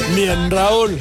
Bien, Raúl,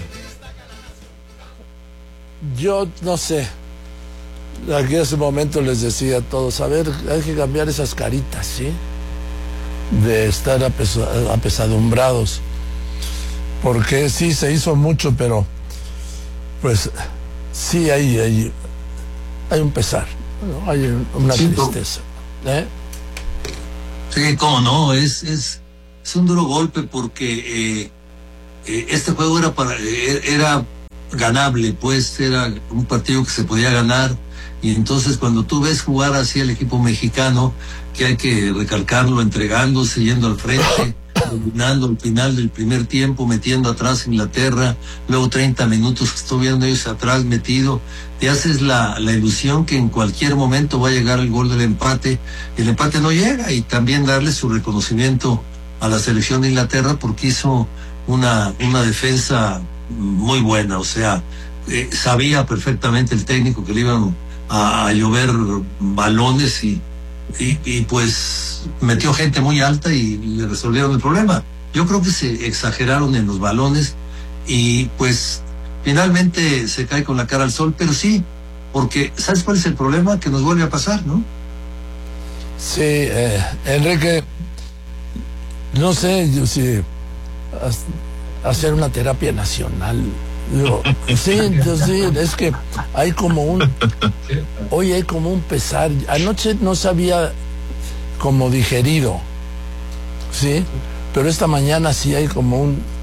yo no sé, aquí hace un momento les decía a todos, a ver, hay que cambiar esas caritas, ¿sí? De estar apesadumbrados, porque sí se hizo mucho, pero pues sí hay un pesar, ¿no? Hay una tristeza, ¿eh? Sí, cómo no, es un duro golpe porque este juego era ganable, pues era un partido que se podía ganar, y entonces cuando tú ves jugar así al equipo mexicano, que hay que recalcarlo, entregándose, yendo al frente, dominando al final del primer tiempo, metiendo atrás a Inglaterra, luego 30 minutos que estuvieron ellos atrás metido, te haces la ilusión que en cualquier momento va a llegar el gol del empate, el empate no llega, y también darle su reconocimiento a la selección de Inglaterra porque hizo una defensa muy buena, o sea, sabía perfectamente el técnico que le iban a llover balones y pues metió gente muy alta y le resolvieron el problema. Yo creo que se exageraron en los balones y pues finalmente se cae con la cara al sol, pero sí, porque ¿sabes cuál es el problema? Que nos vuelve a pasar, ¿no? Sí, Enrique, no sé yo si hacer una terapia nacional. Sí, es que hay como hoy hay como un pesar. Anoche no se había como digerido, sí, pero esta mañana sí hay como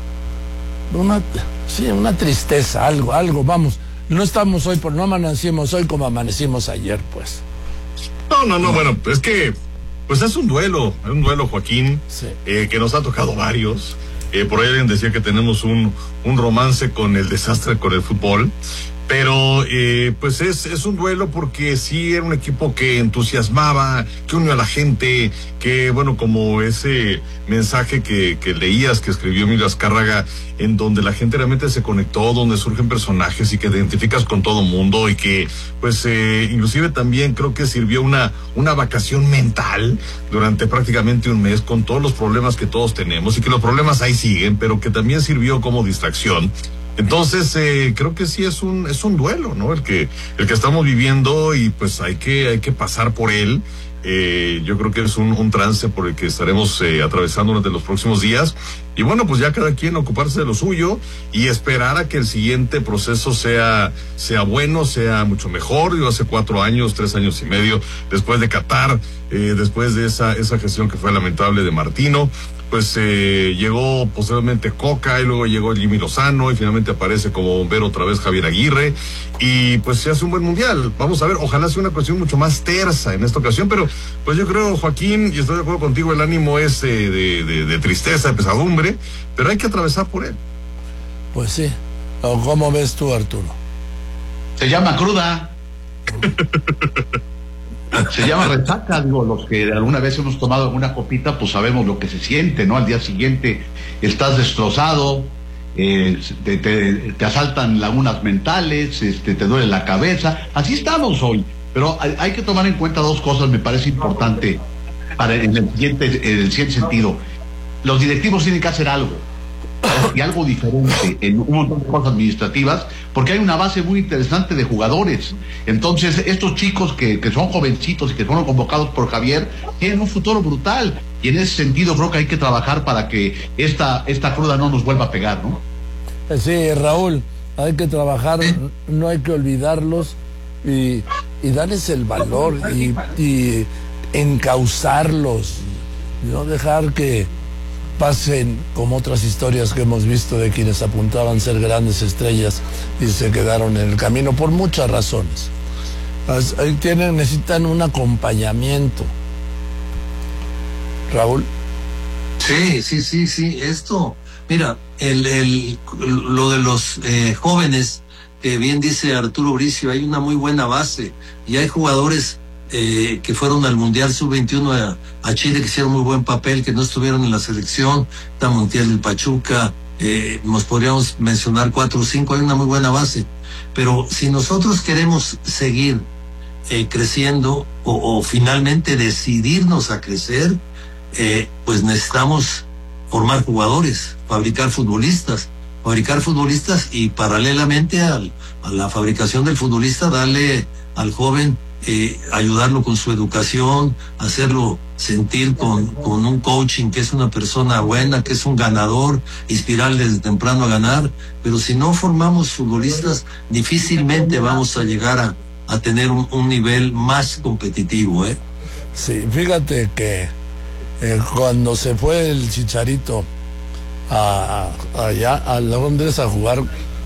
una tristeza, algo, vamos, no estamos hoy, no amanecimos hoy como amanecimos ayer, pues. No, bueno, es que, pues es un duelo, Joaquín, sí. Que nos ha tocado varios. Por ahí alguien decía que tenemos un romance con el desastre con el fútbol, pero pues es un duelo porque sí era un equipo que entusiasmaba, que unió a la gente, que bueno, como ese mensaje que leías, que escribió Emilio Azcárraga, en donde la gente realmente se conectó, donde surgen personajes y que te identificas con todo mundo, y que pues inclusive también creo que sirvió una vacación mental durante prácticamente un mes con todos los problemas que todos tenemos, y que los problemas ahí siguen, pero que también sirvió como distracción. Entonces creo que sí es un duelo, ¿no? El que estamos viviendo, y pues hay que pasar por él. Yo creo que es un trance por el que estaremos atravesando durante los próximos días, y bueno, pues ya cada quien ocuparse de lo suyo y esperar a que el siguiente proceso sea bueno, sea mucho mejor. Yo hace 4 años, 3 años y medio, después de Qatar, después de esa gestión que fue lamentable de Martino, pues llegó posteriormente Coca, y luego llegó Jimmy Lozano, y finalmente aparece como bombero otra vez Javier Aguirre, y pues se hace un buen mundial. Vamos a ver, ojalá sea una cuestión mucho más tersa en esta ocasión, pero pues yo creo, Joaquín, y estoy de acuerdo contigo, el ánimo es de tristeza, de pesadumbre, pero hay que atravesar por él. Pues sí. ¿Cómo ves tú, Arturo? Se llama cruda. Se llama resaca, los que alguna vez hemos tomado alguna copita, pues sabemos lo que se siente, ¿no? Al día siguiente estás destrozado, te asaltan lagunas mentales, te duele la cabeza, así estamos hoy. Pero hay que tomar en cuenta 2 cosas, me parece importante, en el siguiente sentido. Los directivos tienen que hacer algo, y algo diferente en un montón de cosas administrativas, porque hay una base muy interesante de jugadores. Entonces estos chicos que son jovencitos y que fueron convocados por Javier tienen un futuro brutal, y en ese sentido creo que hay que trabajar para que esta cruda no nos vuelva a pegar, ¿no? Sí, Raúl, hay que trabajar, no hay que olvidarlos y darles el valor y encauzarlos, no dejar que pasen como otras historias que hemos visto de quienes apuntaban ser grandes estrellas y se quedaron en el camino por muchas razones. Necesitan un acompañamiento. Raúl. Sí. Esto, mira, lo de los jóvenes, que bien dice Arturo Bricio, hay una muy buena base y hay jugadores que fueron al Mundial Sub-21 a Chile, que hicieron muy buen papel, que no estuvieron en la selección. Está Montiel del Pachuca, nos podríamos mencionar 4 o 5, hay una muy buena base. Pero si nosotros queremos seguir creciendo o finalmente decidirnos a crecer, pues necesitamos formar jugadores, fabricar futbolistas, fabricar futbolistas y paralelamente a la fabricación del futbolista, darle al joven, ayudarlo con su educación, hacerlo sentir con un coaching que es una persona buena, que es un ganador, inspirarle desde temprano a ganar. Pero si no formamos futbolistas, difícilmente vamos a llegar a tener un nivel más competitivo, ¿eh? Sí, fíjate que cuando se fue el Chicharito allá a Londres a jugar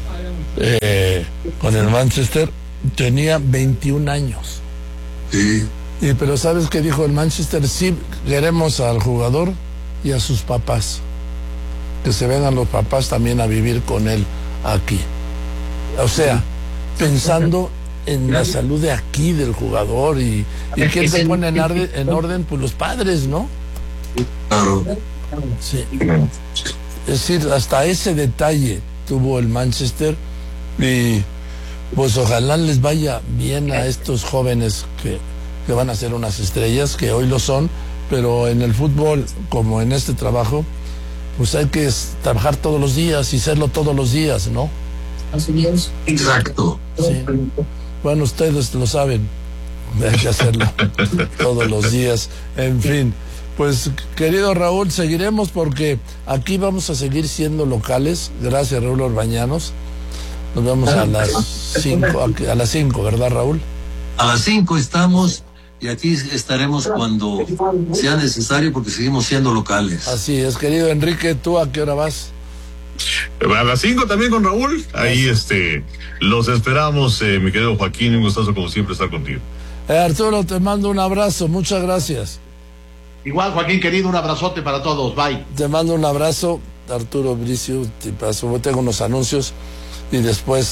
con el Manchester, tenía 21 años. Sí. Pero ¿sabes qué dijo el Manchester? Sí, queremos al jugador y a sus papás, que se vengan los papás también a vivir con él aquí. O sea, pensando en la salud de aquí del jugador y quién se pone en orden, pues los padres, ¿no? Claro. Sí. Es decir, hasta ese detalle tuvo el Manchester, y pues ojalá les vaya bien a estos jóvenes que van a ser unas estrellas, que hoy lo son, pero en el fútbol, como en este trabajo, pues hay que trabajar todos los días y serlo todos los días, ¿no? Exacto. Sí. Bueno, ustedes lo saben, hay que hacerlo todos los días. En fin, pues querido Raúl, seguiremos porque aquí vamos a seguir siendo locales. Gracias, Raúl Orbañanos. Nos vemos a las 5, ¿verdad, Raúl? A las 5 estamos y aquí estaremos cuando sea necesario porque seguimos siendo locales. Así es, querido Enrique, ¿tú a qué hora vas? A las 5 también con Raúl. Ahí los esperamos, mi querido Joaquín, un gustazo como siempre estar contigo. Arturo, te mando un abrazo, muchas gracias. Igual, Joaquín, querido, un abrazote para todos, bye. Te mando un abrazo, Arturo Bricio, tengo unos anuncios y después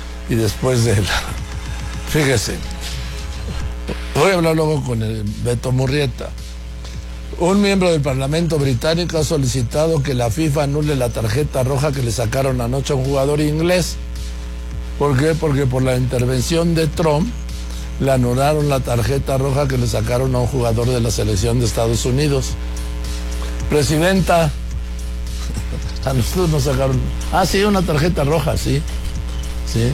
fíjese, voy a hablar luego con el Beto Murrieta. Un miembro del Parlamento británico ha solicitado que la FIFA anule la tarjeta roja que le sacaron anoche a un jugador inglés. ¿Por qué? Porque por la intervención de Trump le anularon la tarjeta roja que le sacaron a un jugador de la selección de Estados Unidos. Presidenta, a nosotros nos sacaron... sí, una tarjeta roja, sí. Sí.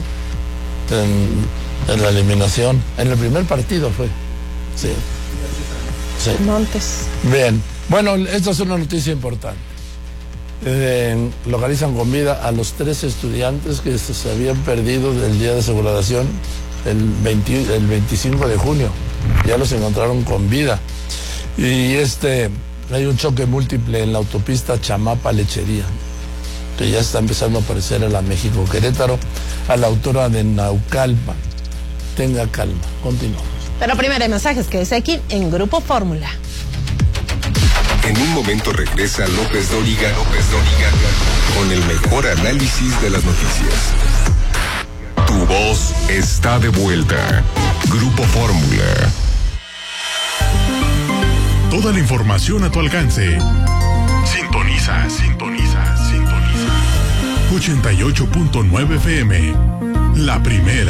En la eliminación. En el primer partido fue. Sí. Sí. Montes. Bien. Bueno, esta es una noticia importante. Localizan con vida a los 3 estudiantes que se habían perdido del día de su graduación el 25 de junio. Ya los encontraron con vida. Y hay un choque múltiple en la autopista Chamapa-Lechería, que ya está empezando a aparecer en la México-Querétaro, a la altura de Naucalpan. Tenga calma. Continuamos. Pero primero hay mensajes que es aquí en Grupo Fórmula. En un momento regresa López Dóriga con el mejor análisis de las noticias. Tu voz está de vuelta. Grupo Fórmula. Toda la información a tu alcance. Sintoniza. 88.9 FM. La primera.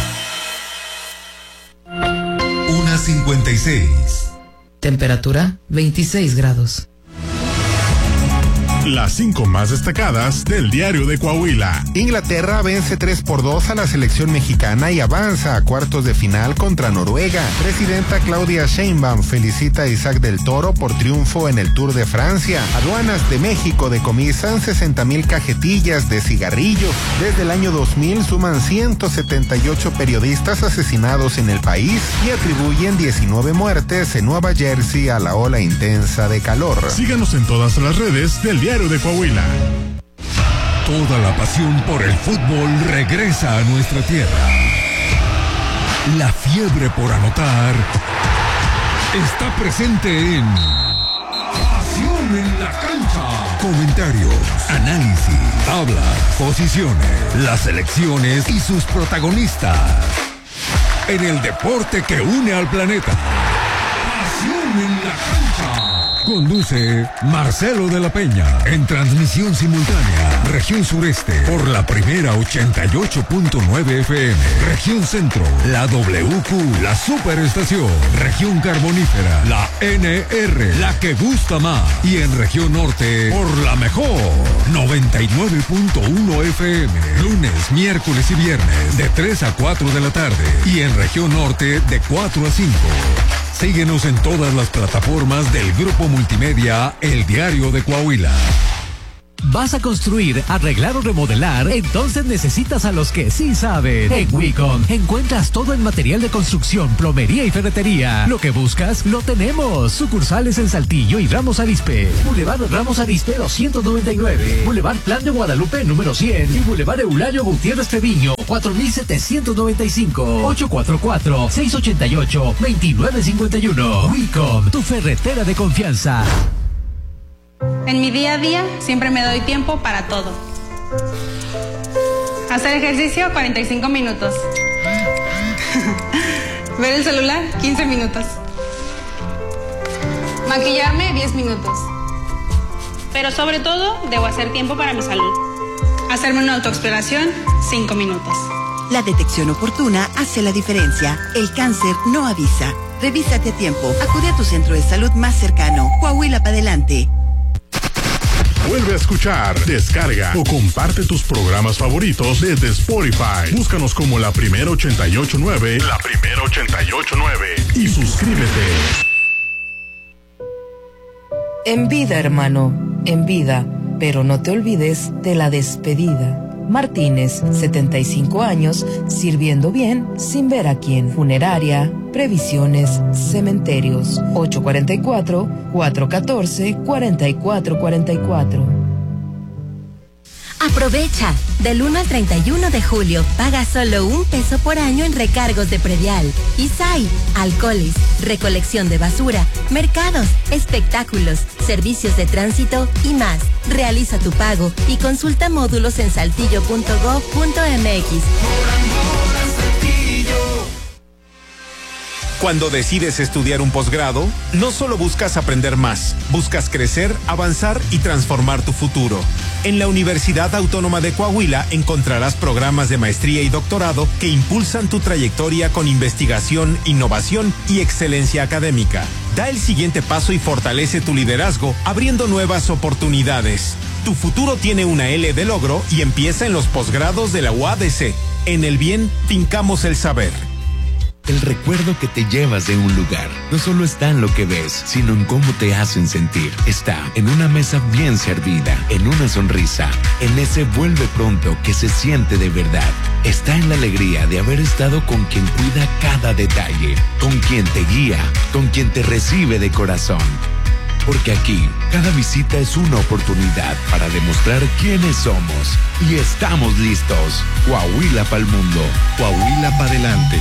1:56. Temperatura 26 grados. Las 5 más destacadas del diario de Coahuila. Inglaterra vence 3-2 a la selección mexicana y avanza a cuartos de final contra Noruega. Presidenta Claudia Sheinbaum felicita a Isaac del Toro por triunfo en el Tour de Francia. Aduanas de México decomisan 60,000 cajetillas de cigarrillos. Desde el año 2000 suman 178 periodistas asesinados en el país y atribuyen 19 muertes en Nueva Jersey a la ola intensa de calor. Síganos en todas las redes del diario de Coahuila. Toda la pasión por el fútbol regresa a nuestra tierra. La fiebre por anotar está presente en Pasión en la Cancha. Comentarios, análisis, tablas, posiciones, las selecciones y sus protagonistas. En el deporte que une al planeta. Pasión en la Cancha. Conduce Marcelo de la Peña. En transmisión simultánea, región sureste por la primera 88.9 FM. Región centro, la WQ, la superestación. Región carbonífera, la NR, la que gusta más. Y en región norte, por la mejor, 99.1 FM. Lunes, miércoles y viernes, de 3 a 4 de la tarde. Y en región norte, de 4 a 5. Síguenos en todas las plataformas del Grupo Multimedia El Diario de Coahuila. ¿Vas a construir, arreglar o remodelar? Entonces necesitas a los que sí saben. En Wicom encuentras todo en material de construcción, plomería y ferretería. Lo que buscas, lo tenemos. Sucursales en Saltillo y Ramos Arizpe. Boulevard Ramos Arizpe 299. Boulevard Plan de Guadalupe número 100. Y Boulevard Eulario Gutiérrez Treviño 4795. 844-688-2951. Wicom, tu ferretera de confianza. En mi día a día siempre me doy tiempo para todo. Hacer ejercicio 45 minutos. Ver el celular 15 minutos. Maquillarme 10 minutos. Pero sobre todo debo hacer tiempo para mi salud. Hacerme una autoexploración 5 minutos. La detección oportuna hace la diferencia. El cáncer no avisa. Revísate a tiempo. Acude a tu centro de salud más cercano. Coahuila para adelante. Vuelve a escuchar, descarga o comparte tus programas favoritos desde Spotify. Búscanos como La Primera 88.9, La Primera 88.9 y suscríbete. En vida, hermano, en vida, pero no te olvides de la despedida. Martínez, 75 años, sirviendo bien, sin ver a quién. Funeraria, previsiones, cementerios. 844-414-4444. Aprovecha. Del 1 al 31 de julio, paga solo $1 por año en recargos de predial, ISAI, alcoholes, recolección de basura, mercados, espectáculos, servicios de tránsito y más. Realiza tu pago y consulta módulos en saltillo.gov.mx. Cuando decides estudiar un posgrado, no solo buscas aprender más, buscas crecer, avanzar y transformar tu futuro. En la Universidad Autónoma de Coahuila encontrarás programas de maestría y doctorado que impulsan tu trayectoria con investigación, innovación y excelencia académica. Da el siguiente paso y fortalece tu liderazgo, abriendo nuevas oportunidades. Tu futuro tiene una L de logro y empieza en los posgrados de la UADC. En el bien, fincamos el saber. El recuerdo que te llevas de un lugar no solo está en lo que ves, sino en cómo te hacen sentir. Está en una mesa bien servida, en una sonrisa, en ese vuelve pronto que se siente de verdad. Está en la alegría de haber estado con quien cuida cada detalle, con quien te guía, con quien te recibe de corazón. Porque aquí, cada visita es una oportunidad para demostrar quiénes somos. Y estamos listos. Coahuila pa'l mundo. Coahuila pa' adelante.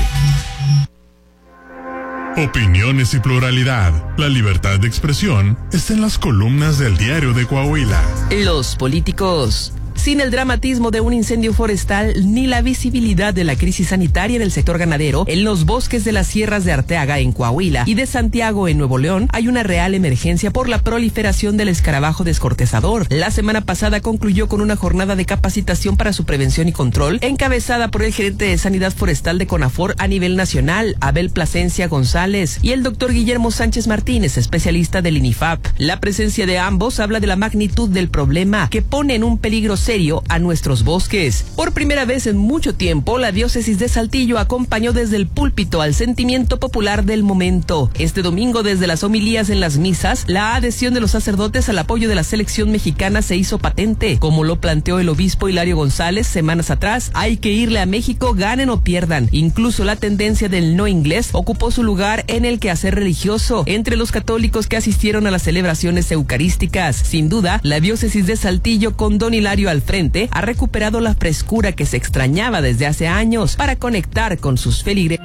Opiniones y pluralidad. La libertad de expresión está en las columnas del Diario de Coahuila. Los políticos. Sin el dramatismo de un incendio forestal ni la visibilidad de la crisis sanitaria en el sector ganadero, en los bosques de las sierras de Arteaga en Coahuila y de Santiago en Nuevo León hay una real emergencia por la proliferación del escarabajo descortezador. La semana pasada concluyó con una jornada de capacitación para su prevención y control, encabezada por el gerente de Sanidad Forestal de CONAFOR a nivel nacional, Abel Plasencia González, y el doctor Guillermo Sánchez Martínez, especialista del INIFAP. La presencia de ambos habla de la magnitud del problema que pone en un peligro serio a nuestros bosques. Por primera vez en mucho tiempo, la diócesis de Saltillo acompañó desde el púlpito al sentimiento popular del momento. Este domingo, desde las homilías en las misas, la adhesión de los sacerdotes al apoyo de la selección mexicana se hizo patente. Como lo planteó el obispo Hilario González semanas atrás, hay que irle a México, ganen o pierdan. Incluso la tendencia del no inglés ocupó su lugar en el quehacer religioso entre los católicos que asistieron a las celebraciones eucarísticas. Sin duda, la diócesis de Saltillo, con don Hilario al frente, ha recuperado la frescura que se extrañaba desde hace años para conectar con sus feligreses.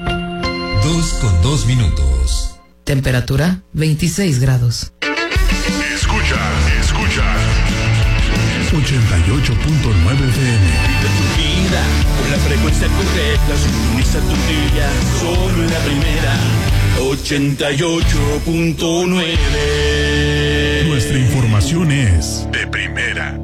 2:02. Temperatura 26 grados. Escucha 88.9 FM. Vive tu vida con la frecuencia correcta, sintoniza tu día, solo en la primera 88.9. Nuestra información es de primera.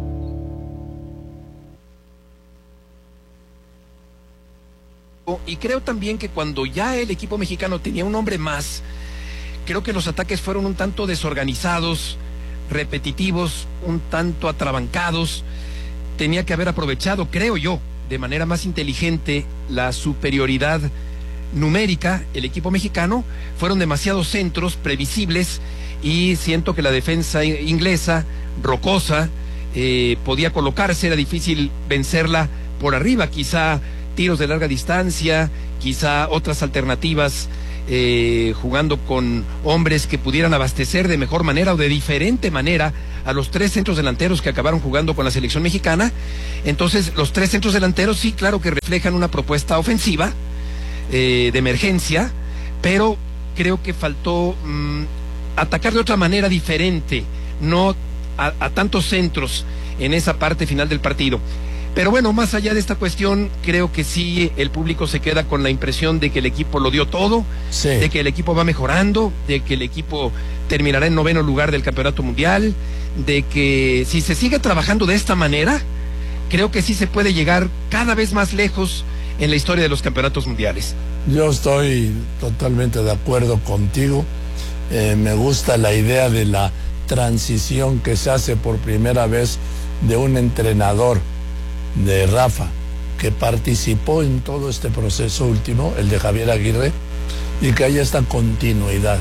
Y creo también que cuando ya el equipo mexicano tenía un hombre más, creo que los ataques fueron un tanto desorganizados, repetitivos, un tanto atrabancados. Tenía que haber aprovechado, creo yo, de manera más inteligente la superioridad numérica. El equipo mexicano, fueron demasiados centros previsibles y siento que la defensa inglesa, rocosa, podía colocarse, era difícil vencerla por arriba, quizá tiros de larga distancia, quizá otras alternativas, jugando con hombres que pudieran abastecer de mejor manera o de diferente manera a los tres centros delanteros que acabaron jugando con la selección mexicana. Entonces, los tres centros delanteros sí, claro que reflejan una propuesta ofensiva, de emergencia, pero creo que faltó atacar de otra manera diferente, no a tantos centros en esa parte final del partido. Pero bueno, más allá de esta cuestión, creo que sí el público se queda con la impresión de que el equipo lo dio todo, sí, de que el equipo va mejorando, de que el equipo terminará en 9º lugar del Campeonato Mundial, de que si se sigue trabajando de esta manera, creo que sí se puede llegar cada vez más lejos en la historia de los campeonatos mundiales. Yo estoy totalmente de acuerdo contigo. Me gusta la idea de la transición que se hace por primera vez de un entrenador, de Rafa, que participó en todo este proceso último, el de Javier Aguirre, y que haya esta continuidad.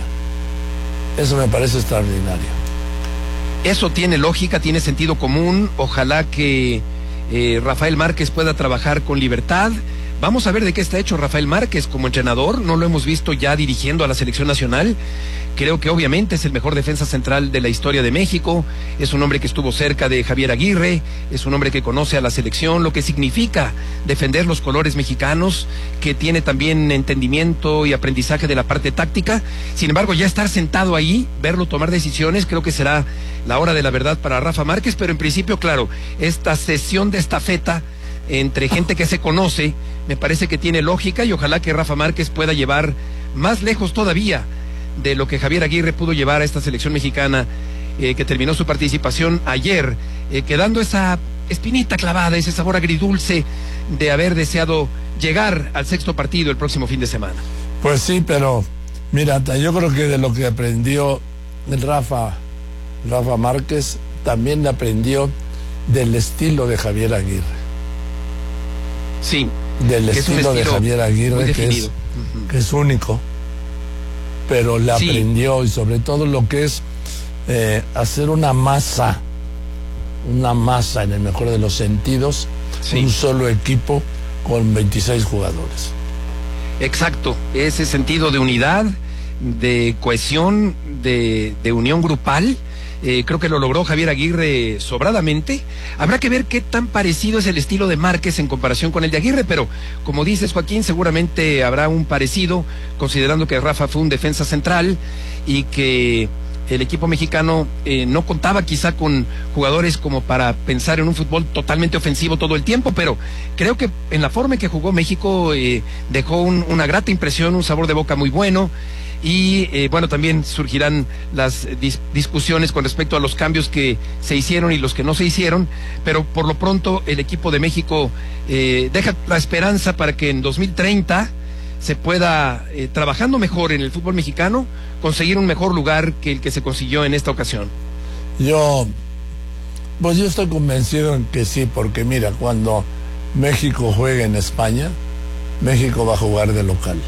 Eso me parece extraordinario. Eso tiene lógica, tiene sentido común. Ojalá que Rafael Márquez pueda trabajar con libertad. Vamos a ver de qué está hecho Rafael Márquez como entrenador. No lo hemos visto ya dirigiendo a la selección nacional. Creo que obviamente es el mejor defensa central de la historia de México. Es un hombre que estuvo cerca de Javier Aguirre. Es un hombre que conoce a la selección, lo que significa defender los colores mexicanos, que tiene también entendimiento y aprendizaje de la parte táctica. Sin embargo, ya estar sentado ahí, verlo tomar decisiones, creo que será la hora de la verdad para Rafa Márquez. Pero en principio, claro, esta sesión de estafeta entre gente que se conoce, me parece que tiene lógica, y ojalá que Rafa Márquez pueda llevar más lejos todavía de lo que Javier Aguirre pudo llevar a esta selección mexicana, que terminó su participación ayer, quedando esa espinita clavada, ese sabor agridulce de haber deseado llegar al 6º partido el próximo fin de semana. Pues sí, pero mira, yo creo que de lo que aprendió Rafa Márquez, también aprendió del estilo de Javier Aguirre. Sí, del estilo de Javier Aguirre, que es único, pero le aprendió, y sobre todo lo que es hacer una masa en el mejor de los sentidos, un solo equipo con 26 jugadores. Exacto, ese sentido de unidad, de cohesión, de unión grupal. Creo que lo logró Javier Aguirre sobradamente. Habrá que ver qué tan parecido es el estilo de Márquez en comparación con el de Aguirre, pero como dices, Joaquín, seguramente habrá un parecido, considerando que Rafa fue un defensa central y que el equipo mexicano no contaba quizá con jugadores como para pensar en un fútbol totalmente ofensivo todo el tiempo, pero creo que en la forma en que jugó México dejó una grata impresión, un sabor de boca muy bueno. Y bueno, también surgirán las discusiones con respecto a los cambios que se hicieron y los que no se hicieron, pero por lo pronto el equipo de México deja la esperanza para que en 2030 se pueda, trabajando mejor en el fútbol mexicano, conseguir un mejor lugar que el que se consiguió en esta ocasión. Yo estoy convencido en que sí, porque mira, cuando México juegue en España, México va a jugar de local.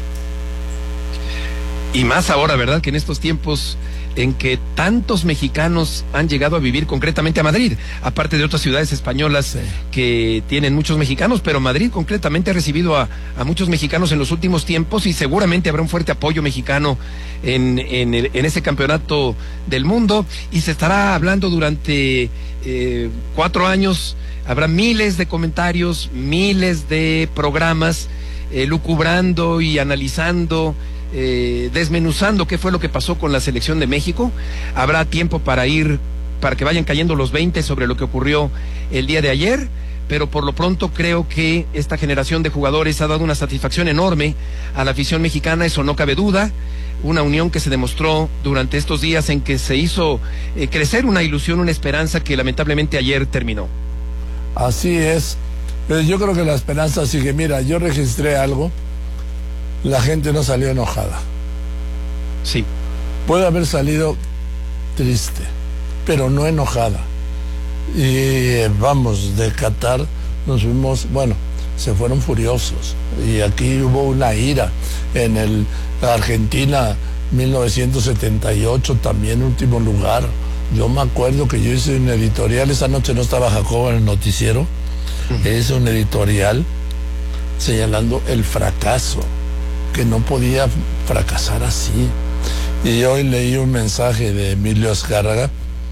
Y más ahora, ¿verdad? Que en estos tiempos en que tantos mexicanos han llegado a vivir concretamente a Madrid, aparte de otras ciudades españolas que tienen muchos mexicanos, pero Madrid concretamente ha recibido a muchos mexicanos en los últimos tiempos, y seguramente habrá un fuerte apoyo mexicano en ese campeonato del mundo, y se estará hablando durante 4 años. Habrá miles de comentarios, miles de programas lucubrando y analizando, desmenuzando qué fue lo que pasó con la selección de México. Habrá tiempo para que vayan cayendo los 20 sobre lo que ocurrió el día de ayer, pero por lo pronto creo que esta generación de jugadores ha dado una satisfacción enorme a la afición mexicana, eso no cabe duda. Una unión que se demostró durante estos días en que se hizo crecer una ilusión, una esperanza que lamentablemente ayer terminó. Así es, pero yo creo que la esperanza sigue. Mira, yo registré algo, la gente no salió enojada. Sí. Puede haber salido triste, pero no enojada. Y vamos, de Qatar nos fuimos, bueno, se fueron furiosos. Y aquí hubo una ira. En Argentina, 1978, también último lugar. Yo me acuerdo que yo hice un editorial, esa noche no estaba Jacobo en el noticiero, hice un editorial señalando el fracaso, que no podía fracasar así. Y hoy leí un mensaje de Emilio Azcárraga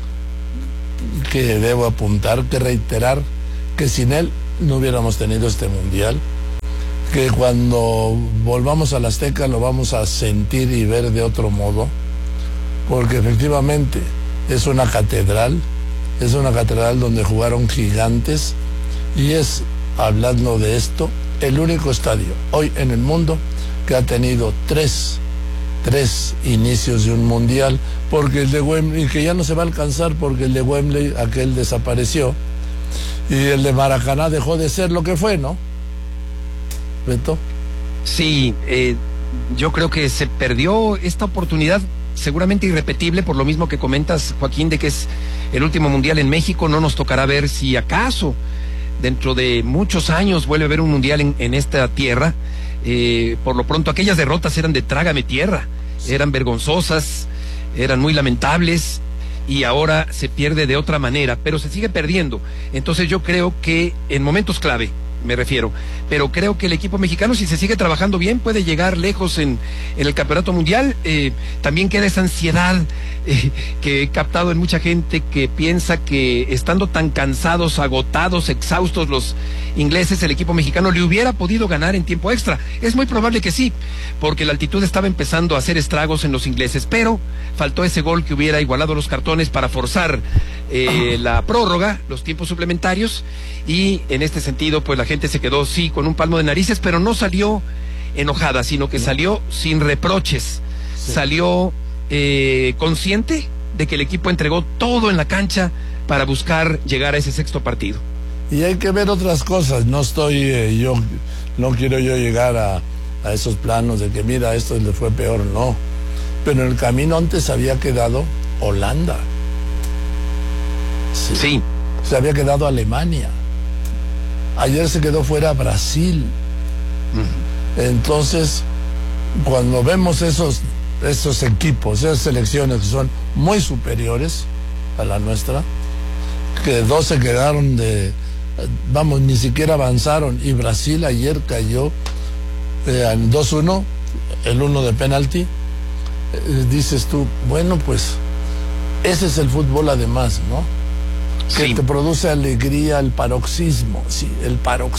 que debo apuntar, que reiterar que sin él no hubiéramos tenido este mundial, que cuando volvamos al Azteca lo vamos a sentir y ver de otro modo, porque efectivamente es una catedral donde jugaron gigantes, y es, hablando de esto, el único estadio hoy en el mundo que ha tenido tres inicios de un mundial, porque el de Wembley, que ya no se va a alcanzar porque el de Wembley, aquel desapareció, y el de Maracaná dejó de ser lo que fue, ¿no? ¿Beto? Sí, yo creo que se perdió esta oportunidad seguramente irrepetible, por lo mismo que comentas, Joaquín, de que es el último mundial en México. No nos tocará ver si acaso dentro de muchos años vuelve a haber un mundial en esta tierra. Por lo pronto aquellas derrotas eran de trágame tierra, eran vergonzosas, eran muy lamentables, y ahora se pierde de otra manera, pero se sigue perdiendo. Entonces yo creo que en momentos clave, me refiero, pero creo que el equipo mexicano, si se sigue trabajando bien, puede llegar lejos en el campeonato mundial. También queda esa ansiedad que he captado en mucha gente que piensa que estando tan cansados, agotados, exhaustos los ingleses, el equipo mexicano le hubiera podido ganar en tiempo extra. Es muy probable que sí, porque la altitud estaba empezando a hacer estragos en los ingleses, pero faltó ese gol que hubiera igualado los cartones para forzar la prórroga, los tiempos suplementarios, y en este sentido pues la gente se quedó sí con un palmo de narices, pero no salió enojada, sino que salió sin reproches, salió consciente de que el equipo entregó todo en la cancha para buscar llegar a ese sexto partido. Y hay que ver otras cosas. No quiero yo llegar a esos planos de que mira, esto le fue peor, no. Pero en el camino antes había quedado Holanda. Sí. Se había quedado Alemania. Ayer se quedó fuera Brasil. Entonces, cuando vemos esos equipos, esas selecciones que son muy superiores a la nuestra, que dos se quedaron ni siquiera avanzaron, y Brasil ayer cayó en 2-1, el 1 de penalti, dices tú, bueno, pues ese es el fútbol además, ¿no? Que te produce alegría, el paroxismo del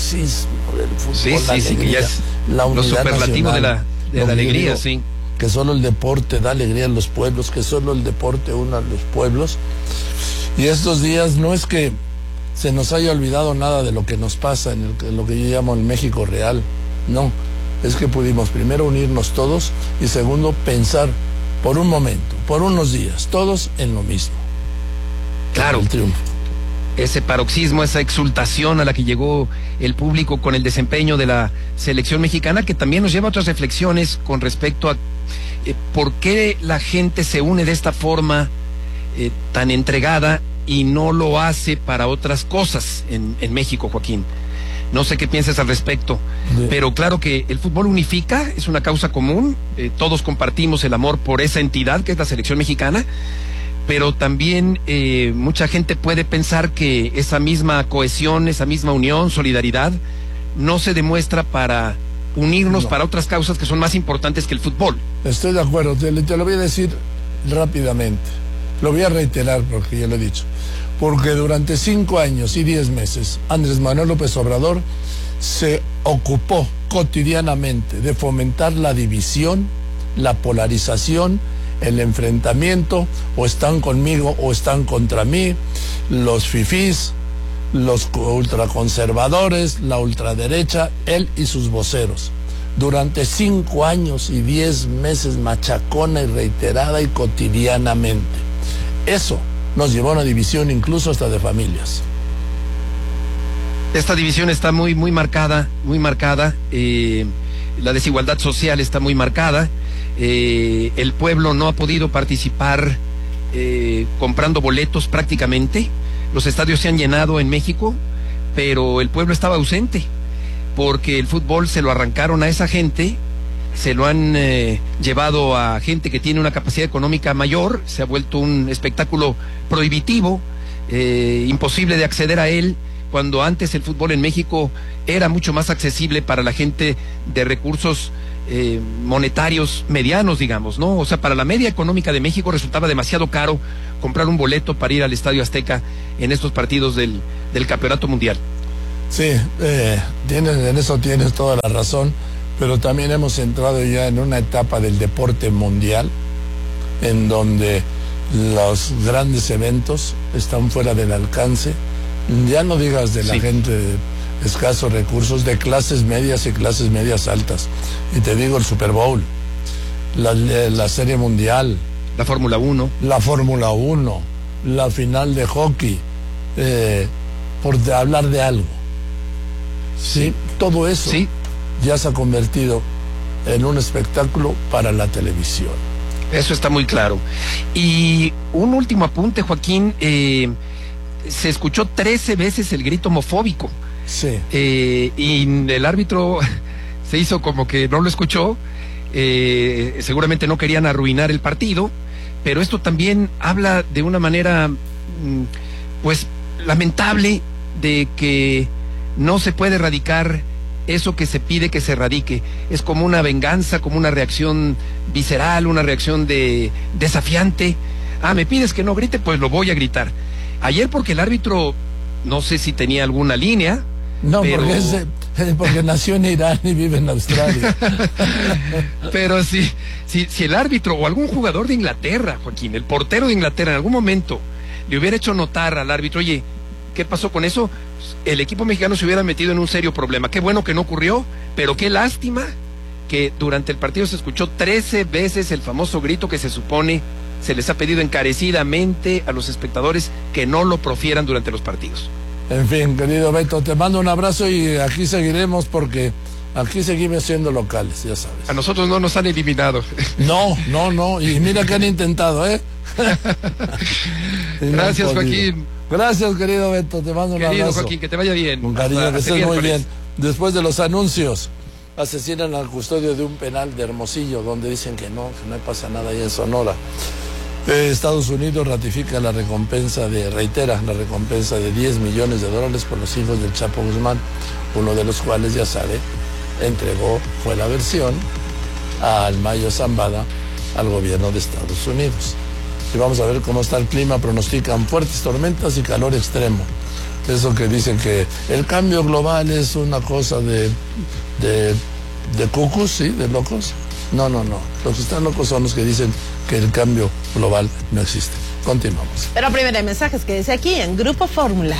fútbol, sí, que ya es la unidad, lo superlativo nacional, de la alegría, sí. Que solo el deporte da alegría a los pueblos, que solo el deporte une a los pueblos. Y estos días no es que se nos haya olvidado nada de lo que nos pasa en lo que yo llamo el México real, no, es que pudimos primero unirnos todos y segundo pensar por un momento, por unos días, todos en lo mismo. Claro. El triunfo. Ese paroxismo, esa exultación a la que llegó el público con el desempeño de la selección mexicana, que también nos lleva a otras reflexiones con respecto a por qué la gente se une de esta forma tan entregada y no lo hace para otras cosas en México, Joaquín. No sé qué piensas al respecto, pero claro que el fútbol unifica, es una causa común, todos compartimos el amor por esa entidad que es la selección mexicana, pero también mucha gente puede pensar que esa misma cohesión, esa misma unión, solidaridad, no se demuestra para unirnos para otras causas que son más importantes que el fútbol. Estoy de acuerdo, te lo voy a decir rápidamente, lo voy a reiterar porque ya lo he dicho, porque durante 5 años y 10 meses Andrés Manuel López Obrador se ocupó cotidianamente de fomentar la división, la polarización, el enfrentamiento, o están conmigo o están contra mí, los fifís, los ultraconservadores, la ultraderecha, él y sus voceros. Durante 5 años y 10 meses machacona y reiterada y cotidianamente. Eso nos llevó a una división incluso hasta de familias. Esta división está muy marcada, muy marcada. La desigualdad social está muy marcada. El pueblo no ha podido participar comprando boletos prácticamente. Los estadios se han llenado en México, pero el pueblo estaba ausente, porque el fútbol se lo arrancaron a esa gente, se lo han llevado a gente que tiene una capacidad económica mayor, se ha vuelto un espectáculo prohibitivo, imposible de acceder a él, cuando antes el fútbol en México era mucho más accesible para la gente de recursos monetarios medianos, digamos, ¿no? O sea, para la media económica de México resultaba demasiado caro comprar un boleto para ir al Estadio Azteca en estos partidos del Campeonato Mundial. Sí, en eso tienes toda la razón, pero también hemos entrado ya en una etapa del deporte mundial, en donde los grandes eventos están fuera del alcance, ya no digas de la gente de escasos recursos, de clases medias y clases medias altas. Y te digo, el Super Bowl, la Serie Mundial, la Fórmula 1, la final de hockey, por hablar de algo. Sí, todo eso ya se ha convertido en un espectáculo para la televisión. Eso está muy claro. Y un último apunte, Joaquín, se escuchó 13 veces el grito homofóbico. Sí. Y el árbitro se hizo como que no lo escuchó. Seguramente no querían arruinar el partido, pero esto también habla de una manera, pues, lamentable, de que no se puede erradicar eso que se pide que se erradique. Es como una venganza, como una reacción visceral, una reacción desafiante. Me pides que no grite, pues lo voy a gritar. Ayer, porque el árbitro, no sé si tenía alguna línea. No, pero... porque nació en Irán y vive en Australia. Pero si el árbitro o algún jugador de Inglaterra, Joaquín, el portero de Inglaterra, en algún momento le hubiera hecho notar al árbitro, oye, ¿qué pasó con eso? El equipo mexicano se hubiera metido en un serio problema. Qué bueno que no ocurrió, pero qué lástima que durante el partido se escuchó 13 veces el famoso grito que se supone se les ha pedido encarecidamente a los espectadores que no lo profieran durante los partidos. En fin, querido Beto, te mando un abrazo y aquí seguiremos, porque aquí seguimos siendo locales, ya sabes. A nosotros no nos han eliminado. No, y mira que han intentado, Gracias, Joaquín. Gracias, querido Beto, te mando un abrazo. Querido Joaquín, que te vaya bien. Con cariño, que estés muy bien. Después de los anuncios, asesinan al custodio de un penal de Hermosillo, donde dicen que no pasa nada ahí en Sonora. Estados Unidos ratifica reitera la recompensa de $10 millones por los hijos del Chapo Guzmán, uno de los cuales, ya sabe, fue la versión al Mayo Zambada al gobierno de Estados Unidos. Y vamos a ver cómo está el clima. Pronostican fuertes tormentas y calor extremo. Eso que dicen que el cambio global es una cosa de cucus, ¿sí? De locos. No. Los que están locos son los que dicen que el cambio global no existe. Continuamos. Pero primero hay mensajes que dice aquí en Grupo Fórmula.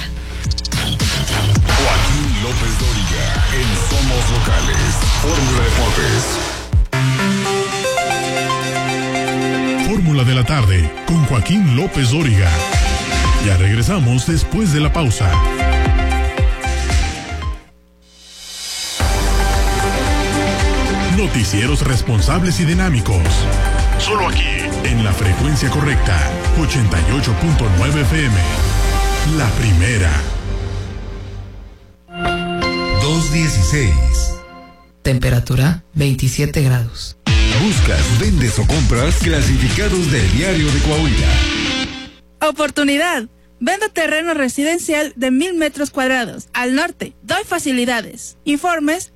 Joaquín López Dóriga en Somos Locales. Fórmula Deportes. Fórmula de la tarde con Joaquín López Dóriga. Ya regresamos después de la pausa. Noticieros responsables y dinámicos. Solo aquí, en la frecuencia correcta, 88.9 FM. La primera. 2:16. Temperatura 27 grados. Buscas, vendes o compras clasificados del Diario de Coahuila. Oportunidad. Vendo terreno residencial de 1,000 metros cuadrados. Al norte. Doy facilidades. Informes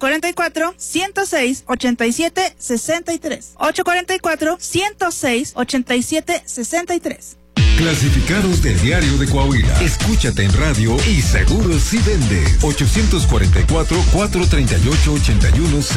844-106-8763. 844-106-8763. Clasificados del Diario de Coahuila. Escúchate en radio y seguro si vende.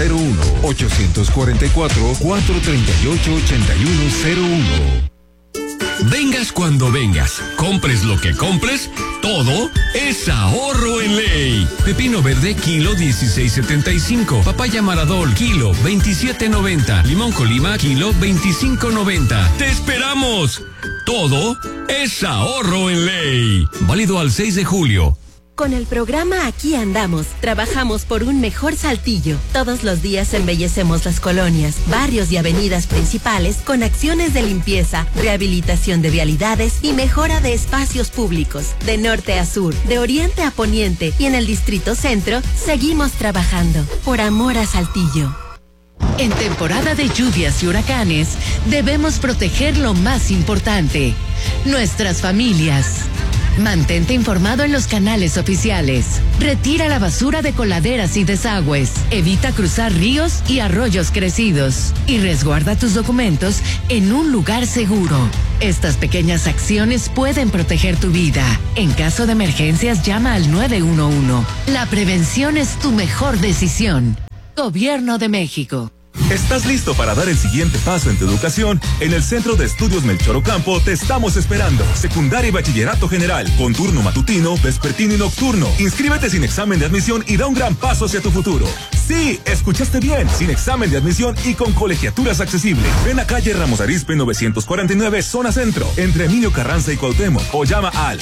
844-438-8101. 844-438-8101. Vengas cuando vengas, compres lo que compres, todo es ahorro en ley. Pepino verde, kilo 16.75. Papaya Maradol, kilo 27.90. Limón Colima, kilo 25.90. ¡Te esperamos! Todo es ahorro en ley. Válido al 6 de julio. Con el programa Aquí Andamos, trabajamos por un mejor Saltillo. Todos los días embellecemos las colonias, barrios y avenidas principales con acciones de limpieza, rehabilitación de vialidades y mejora de espacios públicos. De norte a sur, de oriente a poniente y en el Distrito Centro, seguimos trabajando por amor a Saltillo. En temporada de lluvias y huracanes, debemos proteger lo más importante, nuestras familias. Mantente informado en los canales oficiales. Retira la basura de coladeras y desagües. Evita cruzar ríos y arroyos crecidos. Y resguarda tus documentos en un lugar seguro. Estas pequeñas acciones pueden proteger tu vida. En caso de emergencias, llama al 911. La prevención es tu mejor decisión. Gobierno de México. ¿Estás listo para dar el siguiente paso en tu educación? En el Centro de Estudios Melchor Ocampo te estamos esperando. Secundaria y bachillerato general, con turno matutino, vespertino y nocturno. Inscríbete sin examen de admisión y da un gran paso hacia tu futuro. Sí, escuchaste bien, sin examen de admisión y con colegiaturas accesibles. Ven a calle Ramos Arizpe 949, zona centro, entre Emilio Carranza y Cuauhtémoc, o llama al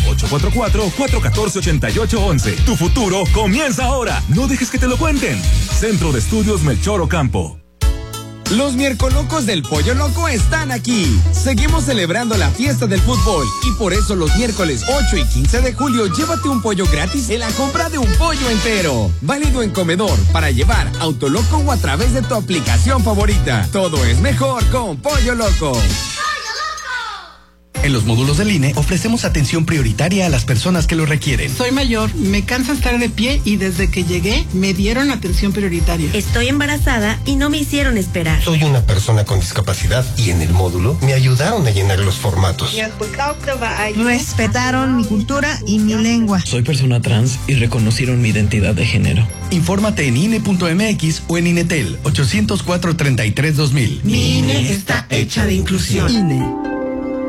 844-414-8811. Tu futuro comienza ahora. No dejes que te lo cuenten. Centro de Estudios Melchor Ocampo. Los miércolocos del Pollo Loco están aquí. Seguimos celebrando la fiesta del fútbol y por eso los miércoles 8 y 15 de julio llévate un pollo gratis en la compra de un pollo entero. Válido en comedor, para llevar, Autoloco o a través de tu aplicación favorita. Todo es mejor con Pollo Loco. En los módulos del INE ofrecemos atención prioritaria a las personas que lo requieren. Soy mayor, me cansa estar de pie y desde que llegué me dieron atención prioritaria. Estoy embarazada y no me hicieron esperar. Soy una persona con discapacidad y en el módulo me ayudaron a llenar los formatos. Respetaron mi cultura y mi lengua. Soy persona trans y reconocieron mi identidad de género. Infórmate en INE.mx o en INETEL 804-33-2000. Mi INE está hecha de inclusión. INE.